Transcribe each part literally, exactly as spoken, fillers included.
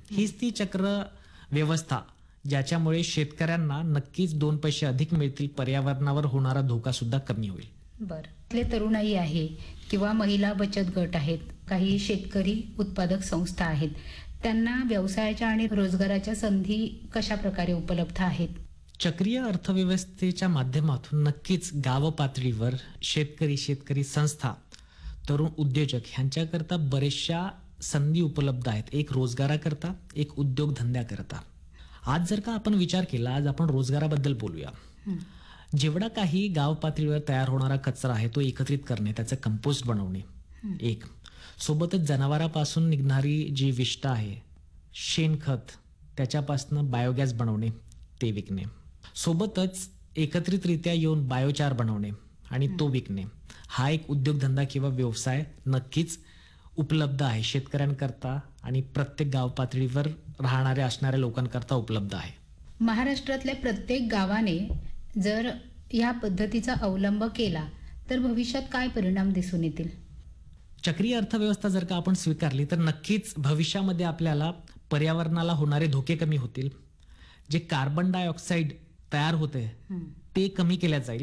हीच ती चक्र व्यवस्था ज्याच्यामुळे शेतकऱ्यांना नक्कीच दोन पैसे अधिक मिळतील, पर्यावरणावर होणारा धोका सुद्धा कमी होईल. बरं, आपले तरुणाई आहे किंवा महिला बचत गट आहेत, काही शेतकरी उत्पादक संस्था आहेत, त्यांना व्यवसायाच्या आणि रोजगाराच्या संधी कशा प्रकारे उपलब्ध आहेत? चक्रीय अर्थव्यवस्थेच्या माध्यमातून नक्कीच गाव पातळीवर शेतकरी शेतकरी संस्था, तरुण उद्योजक ह्यांच्याकरता बरेचशा संधी उपलब्ध आहेत. एक रोजगाराकरता, एक उद्योगधंद्याकरता. आज जर का आपण विचार केला, आज आपण रोजगाराबद्दल बोलूया. जेवढा काही गाव पातळीवर तयार होणारा कचरा आहे तो एकत्रित करणे, त्याचं कंपोस्ट बनवणे एक, सोबतच जनावरांपासून निघणारी जी विष्ठ आहे, शेणखत, त्याच्यापासून बायोगॅस बनवणे ते विकणे, सोबतच एकत्रितरित्या येऊन बायोचार बनवणे आणि तो विकणे, हा एक उद्योगधंदा किंवा व्यवसाय नक्कीच उपलब्ध आहे शेतकऱ्यांकरता आणि प्रत्येक गाव पातळीवर राहणाऱ्या असणाऱ्या लोकांकरता उपलब्ध आहे. महाराष्ट्रातल्या प्रत्येक गावाने जर या पद्धतीचा अवलंब केला तर भविष्यात काय परिणाम दिसून येतील? चक्रीय अर्थव्यवस्था जर का आपण स्वीकारली तर नक्कीच भविष्यामध्ये आपल्याला पर्यावरणाला होणारे धोके कमी होतील. जे कार्बन डायऑक्साईड तयार होते ते कमी केल्या जाईल.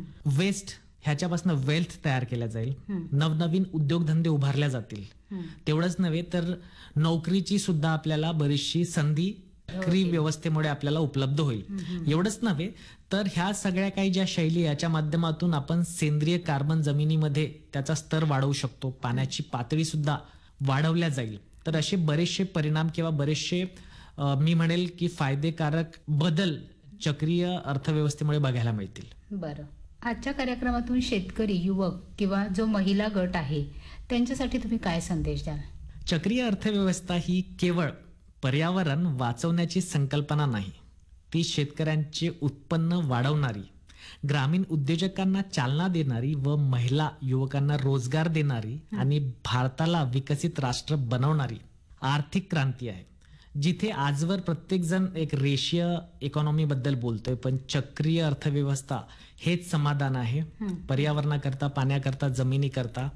वेस्ट ह्याच्यापासून वेल्थ तयार केल्या जाईल. नवनवीन उद्योगधंदे उभारल्या जातील. तेवढंच नव्हे तर नोकरीची सुद्धा आपल्याला बरीचशी संधी चक्री व्यवस्थेमुळे आपल्याला उपलब्ध होईल. एवढंच नव्हे तर ह्या सगळ्या काही ज्या शैली याच्या माध्यमातून आपण सेंद्रिय कार्बन जमिनीमध्ये त्याचा स्तर वाढवू शकतो, पाण्याची पातळी सुद्धा वाढवल्या जाईल. तर असे बरेचसे परिणाम किंवा बरेचसे मी म्हणेल की फायदेकारक बदल चक्रीय अर्थव्यवस्थेमुळे बघायला मिळतील. बरं, आजच्या कार्यक्रमातून शेतकरी, युवक किंवा जो महिला गट आहे त्यांच्यासाठी तुम्ही काय संदेश द्याल? चक्रीय अर्थव्यवस्था ही केवळ पर्यावरण वाचवण्याची संकल्पना नाही, ती शेतकऱ्यांचे उत्पन्न वाढवणारी, ग्रामीण उद्योजकांना चालना देणारी व महिला युवकांना रोजगार देणारी आणि भारताला विकसित राष्ट्र बनवणारी आर्थिक क्रांती आहे. जिथे आजवर प्रत्येक जण एक रेषीय इकॉनॉमी बद्दल बोलतोय, पण चक्रीय अर्थव्यवस्था हेच समाधान आहे. पर्यावरणाकरता, पाण्याकरता, जमिनीकरता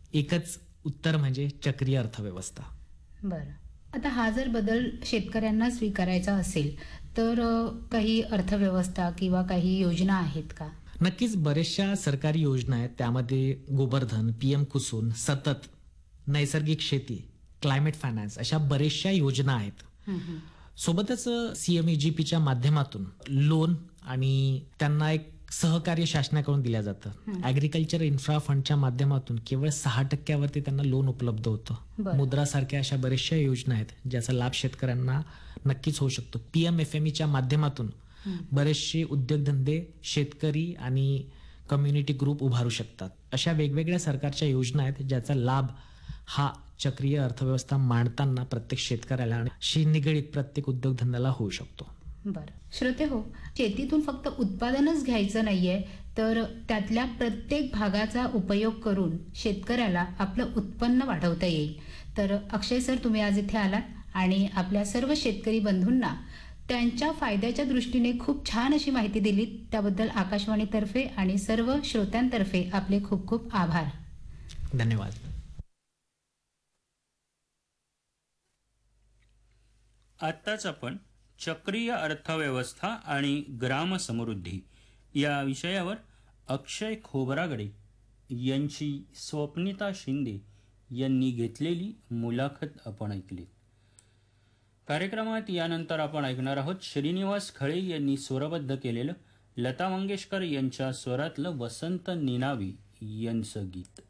एकच उत्तर म्हणजे चक्रीय अर्थव्यवस्था. बरं, आता हा जर बदल शेतकऱ्यांना स्वीकारायचा असेल तर काही अर्थव्यवस्था किंवा काही योजना आहेत का? नक्कीच बरेचशा सरकारी योजना आहेत. त्यामध्ये गोबरधन, पीएम कुसुम, सतत, नैसर्गिक शेती, क्लायमेट फायनान्स अशा बरेचशा योजना आहेत. सोबतच सीएमईजीपीच्या माध्यमातून लोन आणि त्यांना एक सहकार्य शासनाकडून दिल्या जातं. ऍग्रिकल्चर इन्फ्रा फंडच्या माध्यमातून केवळ सहा टक्क्यावरती त्यांना लोन उपलब्ध होतं. मुद्रा सारख्या अशा बऱ्याचशा योजना आहेत ज्याचा लाभ शेतकऱ्यांना नक्कीच होऊ शकतो. पीएमएफएमईच्या माध्यमातून बरेचसे उद्योगधंदे, शेतकरी आणि कम्युनिटी ग्रुप उभारू शकतात. अशा वेगवेगळ्या सरकारच्या योजना आहेत ज्याचा लाभ हा चक्रीय अर्थव्यवस्था मांडताना प्रत्येक शेतकऱ्याला आणि शी निगडीत प्रत्येक उद्योगधंद्याला होऊ शकतो. बरं, श्रोते हो, शेतीतून फक्त उत्पादनच घ्यायचं नाहीये तर त्यातल्या प्रत्येक भागाचा उपयोग करून शेतकऱ्याला आपलं उत्पन्न वाढवता येईल. तर अक्षय सर, तुम्ही आज इथे आलात आणि आपल्या सर्व शेतकरी बंधूंना त्यांच्या फायद्याच्या दृष्टीने खूप छान अशी माहिती दिली. त्याबद्दल आकाशवाणीतर्फे आणि सर्व श्रोत्यांतर्फे आपले खूप खूप आभार. धन्यवाद. आत्ताच आपण चक्रीय अर्थव्यवस्था आणि ग्रामसमृद्धी या विषयावर अक्षय खोब्रागडे यांची स्वप्निता शिंदे यांनी घेतलेली मुलाखत आपण ऐकली. कार्यक्रमात यानंतर आपण ऐकणार आहोत श्रीनिवास खळे यांनी स्वरबद्ध केलेलं लता मंगेशकर यांच्या स्वरातलं वसंत निनावी यांचं गीत.